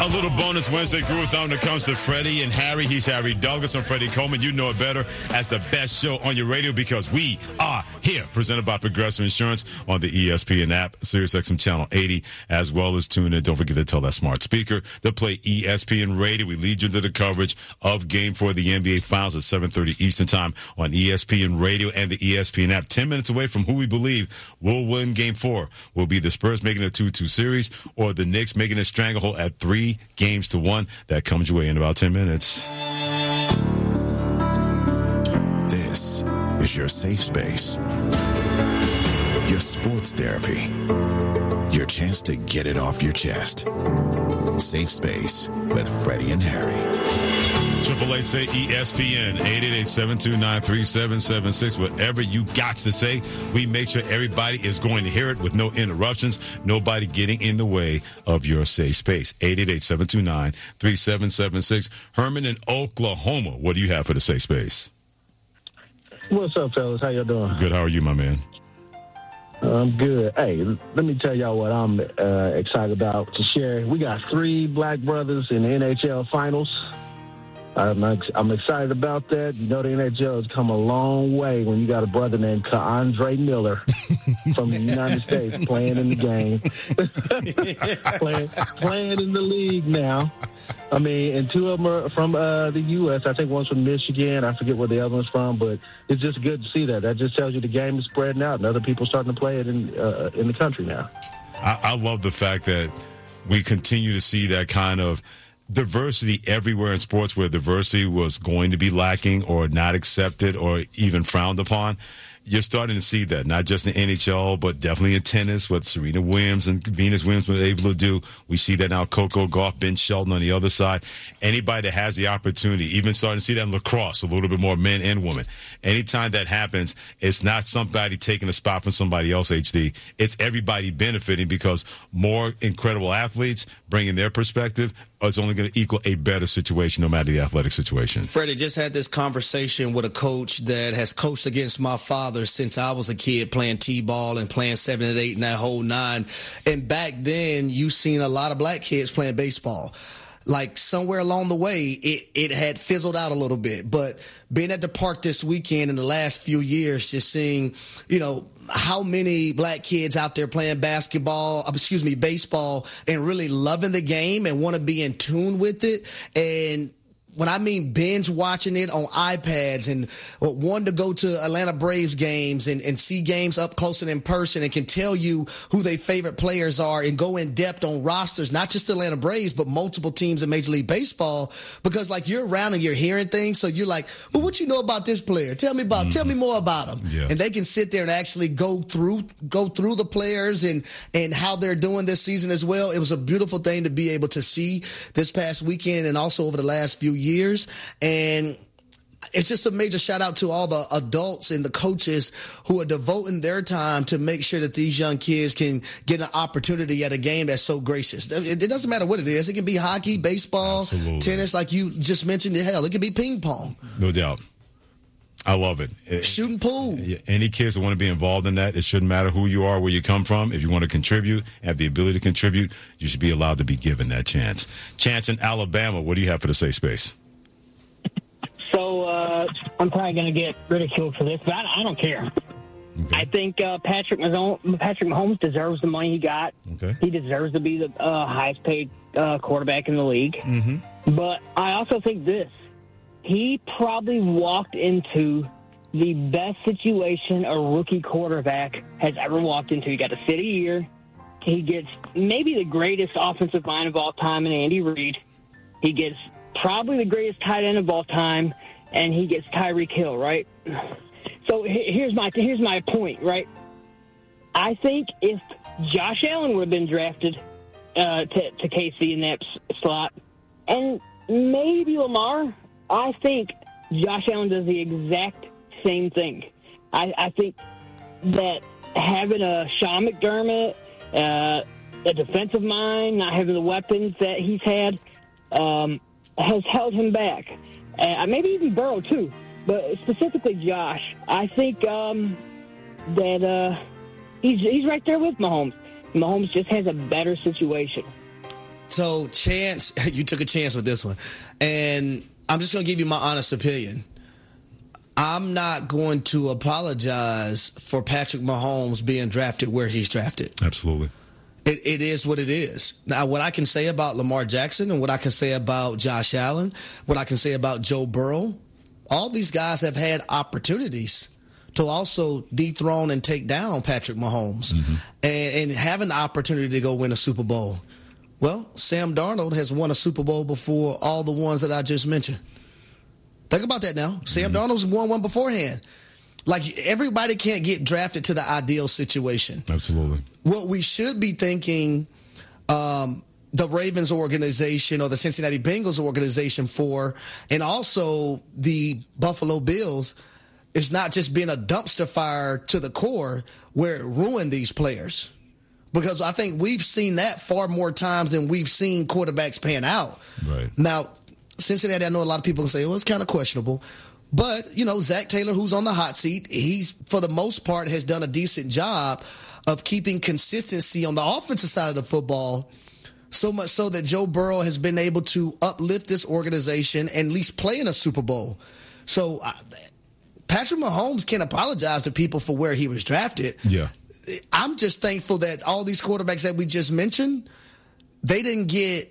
A little bonus Wednesday groove when it comes to Freddie and Harry. He's Harry Douglas. I'm Freddie Coleman. You know it better as the best show on your radio because we are here. Presented by Progressive Insurance on the ESPN app, SiriusXM Channel 80, as well as tune in. Don't forget to tell that smart speaker to play ESPN Radio. We lead you to the coverage of Game 4 of the NBA Finals at 7:30 Eastern Time on ESPN Radio and the ESPN app. 10 minutes away from who we believe will win Game 4. Will be the Spurs making a 2-2 series or the Knicks making a stranglehold at 3-1. That comes your way in about 10 minutes. This is your safe space. Your sports therapy. Your chance to get it off your chest. Safe Space with Freddie and Harry. 888-SAY-ESPN, 888-729-3776. Whatever you got to say, we make sure everybody is going to hear it with no interruptions, nobody getting in the way of your safe space. 888-729-3776. Herman in Oklahoma, what do you have for the safe space? What's up, fellas? How y'all doing? Good. How are you, my man? I'm good. Hey, let me tell y'all what I'm excited about to share. We got 3 black brothers in the NHL Finals. I'm excited about that. You know, the NHL has come a long way when you got a brother named Andre Miller from the United States playing in the game, playing in the league now. I mean, and 2 of them are from the U.S. I think one's from Michigan. I forget where the other one's from, but it's just good to see that. That just tells you the game is spreading out and other people starting to play it in the country now. I love the fact that we continue to see that kind of diversity everywhere in sports where diversity was going to be lacking or not accepted or even frowned upon. You're starting to see that, not just in NHL, but definitely in tennis, what Serena Williams and Venus Williams were able to do. We see that now, Coco Gauff, Ben Shelton on the other side. Anybody that has the opportunity, even starting to see that in lacrosse, a little bit more men and women. Anytime that happens, it's not somebody taking a spot from somebody else, HD. It's everybody benefiting because more incredible athletes bringing their perspective is only going to equal a better situation no matter the athletic situation. Freddie, just had this conversation with a coach that has coached against my father since I was a kid playing T-ball and playing 7 and 8 and that whole 9. And back then, you seen a lot of black kids playing baseball. Like somewhere along the way, it had fizzled out a little bit. But being at the park this weekend in the last few years, just seeing, you know, how many black kids out there playing baseball, and really loving the game and want to be in tune with it. And when I mean binge watching it on iPads and wanting to go to Atlanta Braves games and see games up close and in person and can tell you who their favorite players are and go in depth on rosters, not just the Atlanta Braves, but multiple teams in Major League Baseball, because like you're around and you're hearing things. So you're like, well, what you know about this player? Tell me more about him. Yeah. And they can sit there and actually go through the players and how they're doing this season as well. It was a beautiful thing to be able to see this past weekend and also over the last few years. And it's just a major shout out to all the adults and the coaches who are devoting their time to make sure that these young kids can get an opportunity at a game that's so gracious. It doesn't matter what it is. It can be hockey, baseball, tennis, like you just mentioned. Hell, it can be ping pong. No doubt. I love it. Shooting pool. Any kids that want to be involved in that, it shouldn't matter who you are, where you come from. If you want to contribute, have the ability to contribute, you should be allowed to be given that chance. Chance in Alabama, what do you have for the safe space? So I'm probably going to get ridiculed for this, but I don't care. Okay. I think Patrick Mahomes deserves the money he got. Okay. He deserves to be the highest paid quarterback in the league. Mm-hmm. But I also think this. He probably walked into the best situation a rookie quarterback has ever walked into. He got a city year. He gets maybe the greatest offensive mind of all time in Andy Reid. He gets probably the greatest tight end of all time, and he gets Tyreek Hill, right? So here's my point, right? I think if Josh Allen would have been drafted to KC in that slot, and maybe Lamar, I think Josh Allen does the exact same thing. I think that having a Sean McDermott, a defensive mind, not having the weapons that he's had, has held him back. Maybe even Burrow, too. But specifically Josh, I think that he's right there with Mahomes. Mahomes just has a better situation. So, Chance, you took a chance with this one. And I'm just going to give you my honest opinion. I'm not going to apologize for Patrick Mahomes being drafted where he's drafted. Absolutely. It is what it is. Now, what I can say about Lamar Jackson and what I can say about Josh Allen, what I can say about Joe Burrow, all these guys have had opportunities to also dethrone and take down Patrick Mahomes and have an opportunity to go win a Super Bowl. Well, Sam Darnold has won a Super Bowl before all the ones that I just mentioned. Think about that now. Sam Darnold's won one beforehand. Like, everybody can't get drafted to the ideal situation. Absolutely. What we should be thinking the Ravens organization or the Cincinnati Bengals organization for, and also the Buffalo Bills, is not just being a dumpster fire to the core where it ruined these players. Because I think we've seen that far more times than we've seen quarterbacks pan out. Right. Now, Cincinnati, I know a lot of people can say, well, it's kind of questionable. But, Zach Taylor, who's on the hot seat, he's, for the most part, has done a decent job of keeping consistency on the offensive side of the football, so much so that Joe Burrow has been able to uplift this organization and at least play in a Super Bowl. So Patrick Mahomes can't apologize to people for where he was drafted. Yeah. I'm just thankful that all these quarterbacks that we just mentioned, they didn't get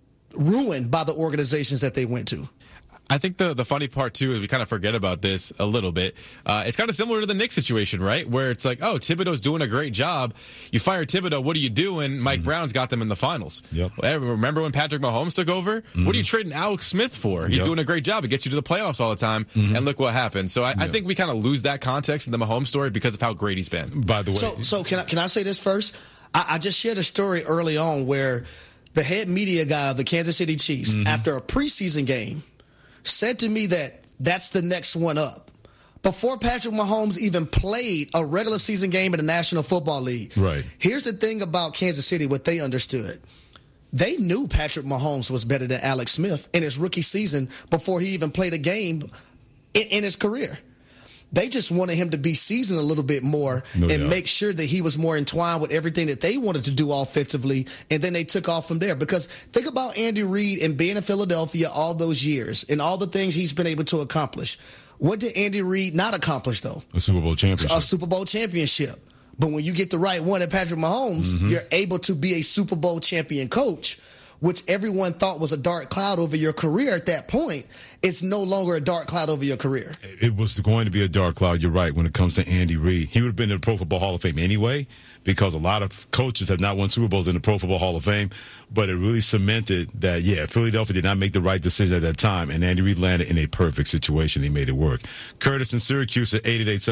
ruined by the organizations that they went to. I think the funny part, too, is we kind of forget about this a little bit. It's kind of similar to the Knicks situation, right? Where it's like, oh, Thibodeau's doing a great job. You fire Thibodeau, what are you doing? Mike Brown's got them in the finals. Yep. Remember when Patrick Mahomes took over? What are you trading Alex Smith for? He's doing a great job. It gets you to the playoffs all the time, and look what happened. So I think we kind of lose that context in the Mahomes story because of how great he's been. By the way. So can I say this first? I just shared a story early on where the head media guy of the Kansas City Chiefs, after a preseason game, said to me that that's the next one up. Before Patrick Mahomes even played a regular season game in the National Football League. Right. Here's the thing about Kansas City, what they understood. They knew Patrick Mahomes was better than Alex Smith in his rookie season before he even played a game in his career. They just wanted him to be seasoned a little bit more make sure that he was more entwined with everything that they wanted to do offensively, and then they took off from there. Because think about Andy Reid and being in Philadelphia all those years and all the things he's been able to accomplish. What did Andy Reid not accomplish, though? A Super Bowl championship. A Super Bowl championship. But when you get the right one at Patrick Mahomes, you're able to be a Super Bowl champion coach, which everyone thought was a dark cloud over your career at that point. It's no longer a dark cloud over your career. It was going to be a dark cloud, you're right, when it comes to Andy Reid. He would have been in the Pro Football Hall of Fame anyway, because a lot of coaches have not won Super Bowls in the Pro Football Hall of Fame. But it really cemented that, Philadelphia did not make the right decision at that time, and Andy Reid landed in a perfect situation. He made it work. Curtis in Syracuse at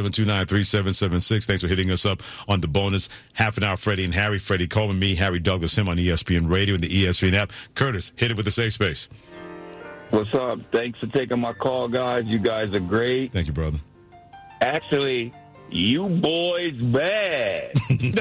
888-729-3776. Thanks for hitting us up on the bonus half an hour. Freddie and Harry. Freddie Coleman, me, Harry Douglas, him on ESPN Radio and the ESPN app. Curtis, hit it with the safe space. What's up? Thanks for taking my call, guys. You guys are great. Thank you, brother. Actually, you boys bad.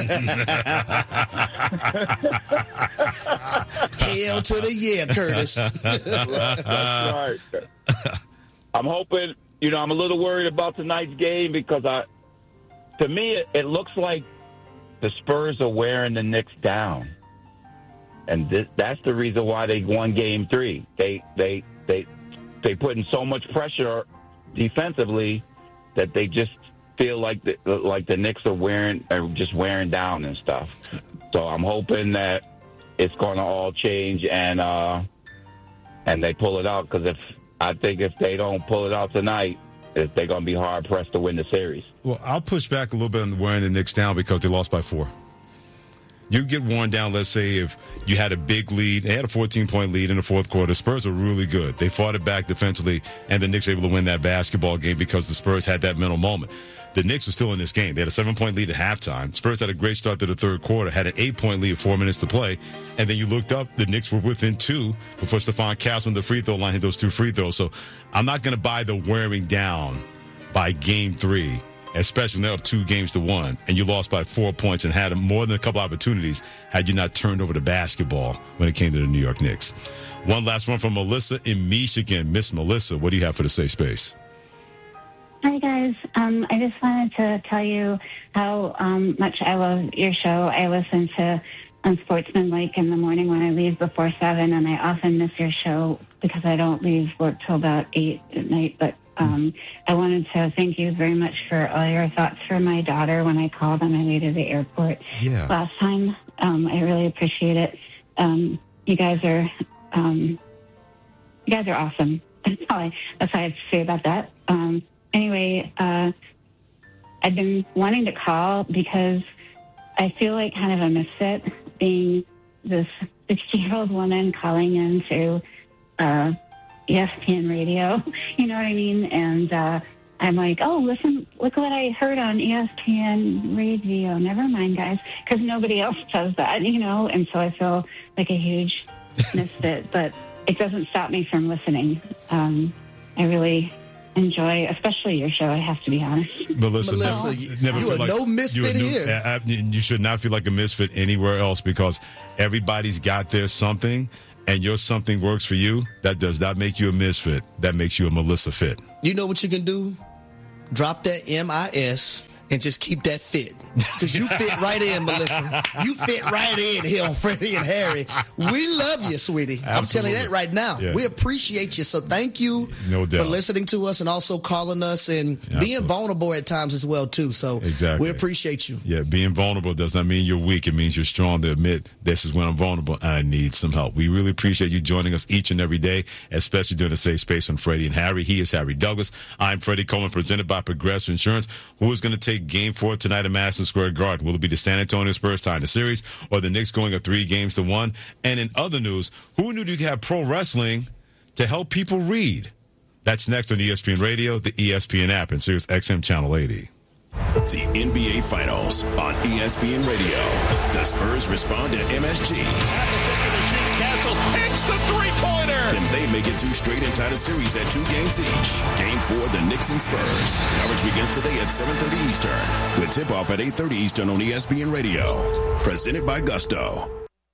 Hell to the yeah, Curtis. That's right. I'm hoping, I'm a little worried about tonight's game because to me, it looks like the Spurs are wearing the Knicks down. And that's the reason why they won Game 3. They put in so much pressure defensively that they just feel like the Knicks are just wearing down and stuff. So I'm hoping that it's going to all change and they pull it out, because if they don't pull it out tonight, they're going to be hard pressed to win the series. Well, I'll push back a little bit on wearing the Knicks down because they lost by 4. You get worn down, let's say, if you had a big lead. They had a 14-point lead in the fourth quarter. The Spurs are really good. They fought it back defensively, and the Knicks were able to win that basketball game because the Spurs had that mental moment. The Knicks were still in this game. They had a 7-point lead at halftime. Spurs had a great start to the third quarter, had an 8-point lead with 4 minutes to play, and then you looked up, the Knicks were within 2 before Stephon Castle on the free throw line hit those 2 free throws. So I'm not going to buy the wearing down by Game 3. Especially when they're up 2-1, and you lost by 4 points and had more than a couple opportunities had you not turned over the basketball when it came to the New York Knicks. One last one from Melissa in Michigan. Miss Melissa, what do you have for the safe space? Hi, guys. I just wanted to tell you how much I love your show. I listen to unsportsmanlike in the morning when I leave before 7, and I often miss your show because I don't leave work till about 8 at night. But I wanted to thank you very much for all your thoughts for my daughter when I called on my way to the airport last time. I really appreciate it. You guys are awesome. That's all I have to say about that. Anyway, I've been wanting to call because I feel like kind of a misfit being this 60-year-old woman calling into ESPN radio. You know what I mean? And I'm like, oh, listen, look what I heard on ESPN radio. Never mind, guys, because nobody else does that, you know? And so I feel like a huge misfit, but it doesn't stop me from listening. I really enjoy, especially your show, I have to be honest. Melissa, never you feel are like no misfit here. You should not feel like a misfit anywhere else because everybody's got their something, and your something works for you. That does not make you a misfit. That makes you a Melissa fit. You know what you can do? Drop that MIS and just keep that fit. Because you fit right in, Melissa. You fit right in here on Freddie and Harry. We love you, sweetie. Absolutely. I'm telling you that right now. Yeah. We appreciate you. So thank you for listening to us and also calling us and being vulnerable at times as well, too. So we appreciate you. Yeah, being vulnerable does not mean you're weak. It means you're strong to admit this is when I'm vulnerable and I need some help. We really appreciate you joining us each and every day, especially during the Safe Space on Freddie and Harry. He is Harry Douglas. I'm Freddie Coleman, presented by Progressive Insurance. Who is going to take Game 4 tonight at Madison Square Garden? Will it be the San Antonio Spurs tying the series or the Knicks going up 3-1? And in other news, who knew you could have pro wrestling to help people read? That's next on ESPN Radio, the ESPN app, and Sirius XM Channel 80. The NBA Finals on ESPN Radio. The Spurs respond to MSG. Castle hits the three-pointer. Can they make it 2 straight and tie the series at 2 games each? Game 4, the Knicks and Spurs. Coverage begins today at 7:30 Eastern. With tip-off at 8:30 Eastern on ESPN Radio. Presented by Gusto.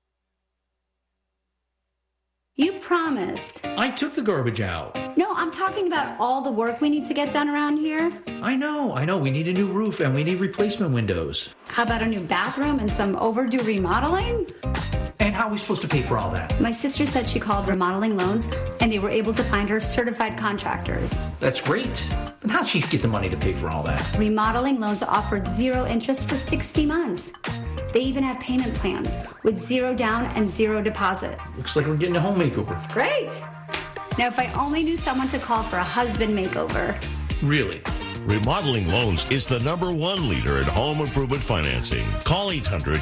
You promised. I took the garbage out. No, I'm talking about all the work we need to get done around here. I know. We need a new roof and we need replacement windows. How about a new bathroom and some overdue remodeling? And how are we supposed to pay for all that? My sister said she called Remodeling Loans and they were able to find her certified contractors. That's great. But how'd she get the money to pay for all that? Remodeling Loans offered 0 interest for 60 months. They even have payment plans with 0 down and 0 deposit. Looks like we're getting a home makeover. Great. Now, if I only knew someone to call for a husband makeover. Really? Remodeling Loans is the #1 leader in home improvement financing. Call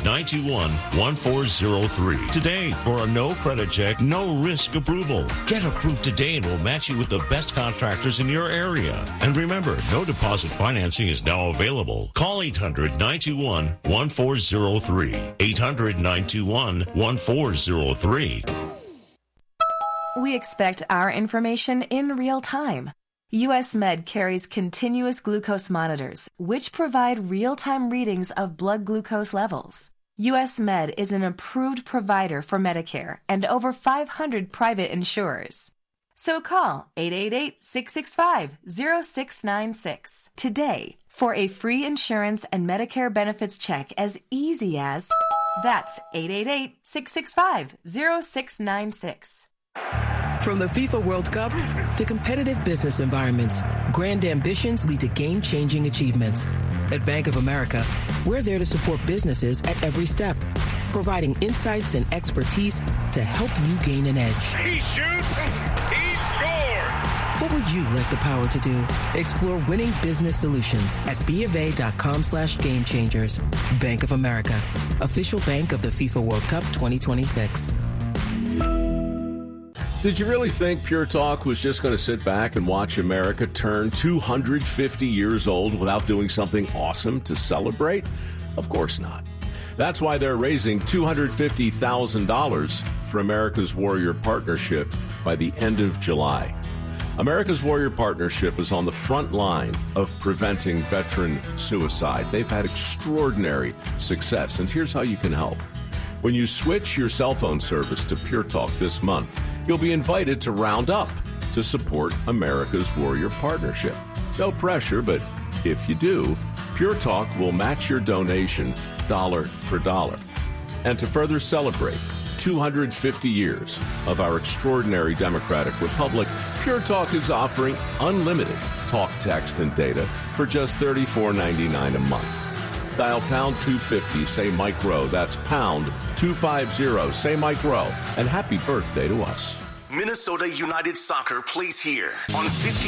800-921-1403 today for a no credit check, no risk approval. Get approved today and we'll match you with the best contractors in your area. And remember, no deposit financing is now available. Call 800-921-1403. 800-921-1403. We expect our information in real time. U.S. Med carries continuous glucose monitors, which provide real-time readings of blood glucose levels. U.S. Med is an approved provider for Medicare and over 500 private insurers. So call 888-665-0696 today for a free insurance and Medicare benefits check as easy as... That's 888-665-0696. From the FIFA World Cup to competitive business environments, grand ambitions lead to game-changing achievements. At Bank of America, we're there to support businesses at every step, providing insights and expertise to help you gain an edge. He shoots, he scores! What would you like the power to do? Explore winning business solutions at BofA.com/gamechangers. Bank of America, official bank of the FIFA World Cup 2026. Did you really think Pure Talk was just going to sit back and watch America turn 250 years old without doing something awesome to celebrate? Of course not. That's why they're raising $250,000 for America's Warrior Partnership by the end of July. America's Warrior Partnership is on the front line of preventing veteran suicide. They've had extraordinary success, and here's how you can help. When you switch your cell phone service to Pure Talk this month, you'll be invited to round up to support America's Warrior Partnership. No pressure, but if you do, Pure Talk will match your donation dollar for dollar. And to further celebrate 250 years of our extraordinary democratic republic, Pure Talk is offering unlimited talk, text, and data for just $34.99 a month. Dial pound 250, say Mike Rowe. That's pound 250, say Mike Rowe. And happy birthday to us. Minnesota United Soccer plays here on 15.